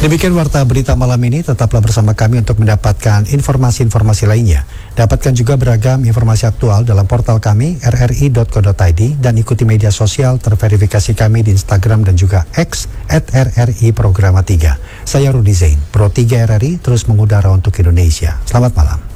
Demikian warta berita malam ini, tetaplah bersama kami untuk mendapatkan informasi-informasi lainnya. Dapatkan juga beragam informasi aktual dalam portal kami rri.co.id dan ikuti media sosial terverifikasi kami di Instagram dan juga X @RRI Programa 3. Saya Rudi Zain, Pro 3 RRI terus mengudara untuk Indonesia. Selamat malam.